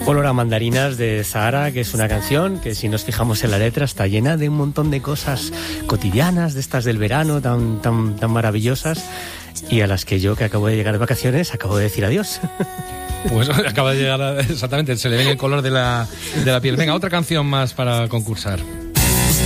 Olor a mandarinas de Zahara, que es una canción que, si nos fijamos en la letra, está llena de un montón de cosas cotidianas, de estas del verano, tan maravillosas, y a las que yo, que acabo de llegar de vacaciones, acabo de decir adiós. Pues acaba de llegar, exactamente, se le ve el color de la piel. Venga, otra canción más para concursar.